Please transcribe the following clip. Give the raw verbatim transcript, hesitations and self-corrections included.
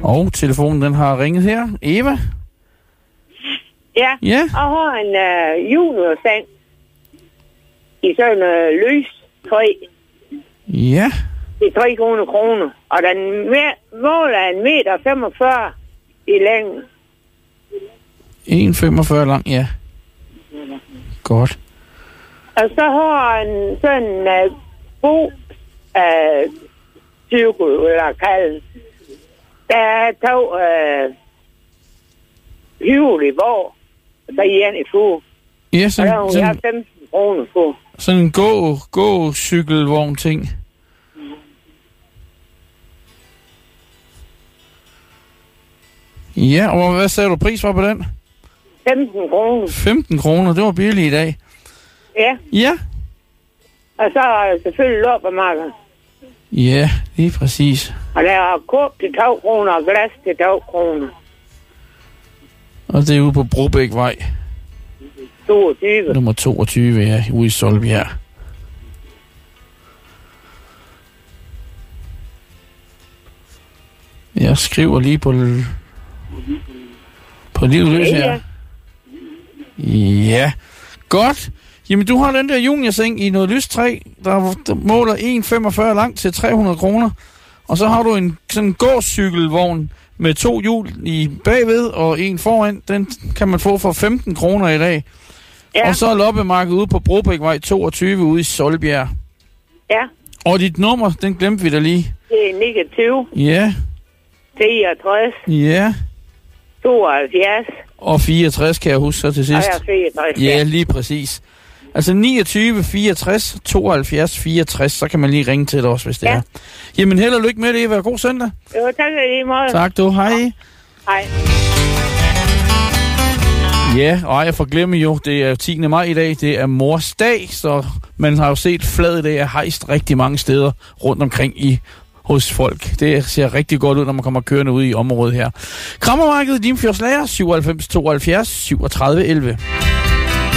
Og telefonen, den har ringet her. Eva? Ja, Ja. jeg har en uh, juniorseng i sådan en uh, løs træ. Ja. Det er tre hundrede kroner, og den måler en meter femogfyrre i længden. en komma femogfyrre lang, ja. Godt. Og så har en sådan en uh, god uh, cykel, eller kalden. Der er to uh, hyvel i borg, og så er en i fug. Ja, Og sådan, der har sådan, hun femten kroner på. sådan en gå, gå cykelvogn ting. Ja, og hvad sagde du pris var på den? femten kroner. femten kroner, det var billigt i dag. Ja, Ja. og så er der selvfølgelig loppemarked. Ja, lige præcis. Og der er kåb til to kroner og glas til to kroner. Og det er ude på Brobækvej, toogtyve. nummer toogtyve, ja, ude i Solbjerg. Jeg skriver lige på på livet løs her. Ja, godt. Jamen, du har den der juniorseng i noget lyst træ, der, der måler en komma femogfyrre langt til tre hundrede kroner. Og så har du en sådan en gåcykelvogn med to hjul i bagved og en foran. Den kan man få for femten kroner i dag. Ja. Og så er loppemarkedet ude på Brobækvej toogtyve ude i Solbjerg. Ja, Og dit nummer, den glemte vi da lige. det er niogtyve, Ja, fireogtres, ja. tooghalvfjerds, Og fireogtres kan jeg huske så til og sidst. jeg er fireogtres. Ja, lige præcis. Altså niogtyve, fireogtres, tooghalvfjerds, fireogtres, så kan man lige ringe til dig også, hvis det Ja. er. Jamen, held og lykke med det, Eva. God søndag. Jo, tak i lige måde. Tak du, hej. Hej. Ja, og jeg forglemmer jo, det er tiende maj i dag, det er mors dag, så man har jo set flaget i dag er hejst rigtig mange steder rundt omkring i hos folk. Det ser rigtig godt ud, når man kommer kørende ud i området her. Krammermarkedet, Limfjordslager, syvoghalvfems tooghalvfjerds syvogtredive elleve.